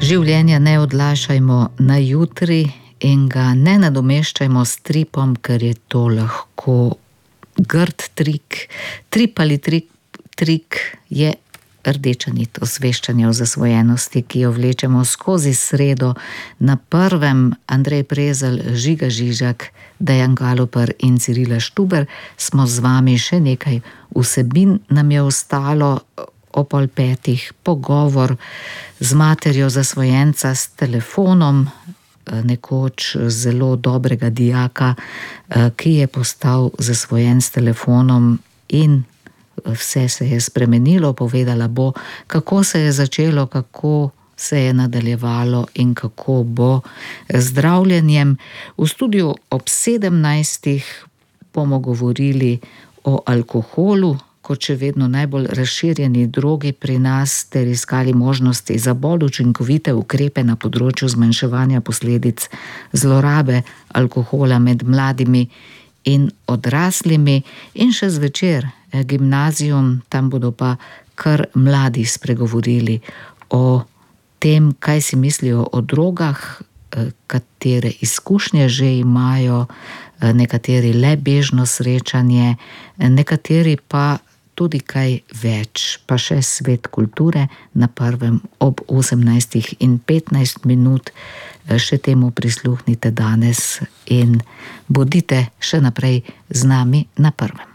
Življenja ne odlašajmo na jutri in ga ne nadomeščajmo s tripom, ker je to lahko grd trik. Trip ali trik je rdeča nit osveščanja o zasvojenosti, ki jo vlečemo skozi sredo. Na prvem Andrej Prezelj, Žiga Žižek, Dejan Galoper in Cirila Štuber. Smo z vami, še nekaj vsebin nam je ostalo. O 4:30 pogovor z materjo zasvojenca s telefonom, nekoč zelo dobrega dijaka, ki je postal zasvojen s telefonom in vse se je spremenilo. Povedala bo, kako se je začelo, kako se je nadaljevalo in kako bo z zdravljenjem. V studiu ob 17:00 bomo govorili o alkoholu, kot še vedno najbolj razširjeni drogi pri nas, ter iskali možnosti za bolj učinkovite ukrepe na področju zmanjševanja posledic zlorabe alkohola med mladimi in odraslimi. In še zvečer Gimnazijum, tam bodo pa kar mladi spregovorili o tem, kaj si mislijo o drogah, katere izkušnje že imajo, nekateri le bežno srečanje, nekateri pa tudi kaj več. Pa še svet kulture na prvem ob 18:15. Še temu prisluhnite danes in bodite še naprej z nami na prvem.